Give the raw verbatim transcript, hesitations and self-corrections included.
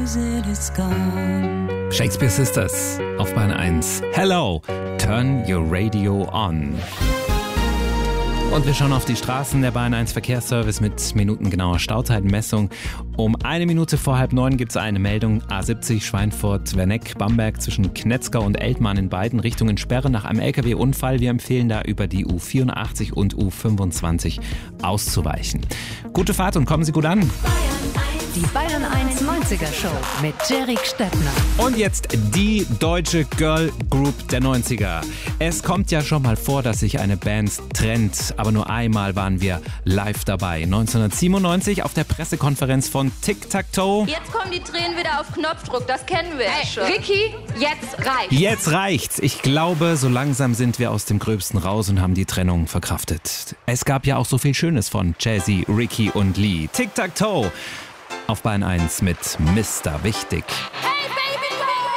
Shakespeare Sisters auf Bahn eins. Hello, turn your radio on. Und wir schauen auf die Straßen. Der Bahn eins Verkehrsservice mit minutengenauer Stauzeitenmessung. Um eine Minute vor halb neun gibt es eine Meldung. A siebzig Schweinfurt-Werneck-Bamberg zwischen Knetzgau und Eltmann in beiden Richtungen Sperre nach einem L K W-Unfall. Wir empfehlen da über die U vierundachtzig und U fünfundzwanzig auszuweichen. Gute Fahrt und kommen Sie gut an. Die Bayern eins neunziger Show mit Jerik Stettner. Und jetzt die deutsche Girl Group der neunziger. Es kommt ja schon mal vor, dass sich eine Band trennt, aber nur einmal waren wir live dabei. neunzehnhundertsiebenundneunzig auf der Pressekonferenz von Tic Tac Toe. Jetzt kommen die Tränen wieder auf Knopfdruck, das kennen wir ja schon. Ricky, jetzt reicht's. Jetzt reicht's. Ich glaube, so langsam sind wir aus dem Gröbsten raus und haben die Trennung verkraftet. Es gab ja auch so viel Schönes von Jazzy, Ricky und Lee. Tic Tac Toe auf Bahn eins mit Mister Wichtig. Hey!